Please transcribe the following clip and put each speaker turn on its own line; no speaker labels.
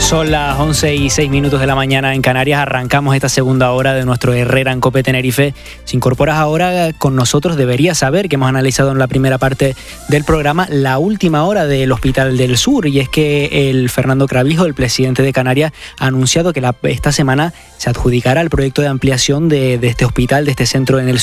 Son las 11:06 de la mañana en Canarias. Arrancamos esta segunda hora de nuestro Herrera en COPE Tenerife. Si incorporas ahora con nosotros, deberías saber que hemos analizado en la primera parte del programa la última hora del Hospital del Sur. Y es que el Fernando Clavijo, el presidente de Canarias, ha anunciado que esta semana se adjudicará el proyecto de ampliación de este hospital, de este centro en el sur.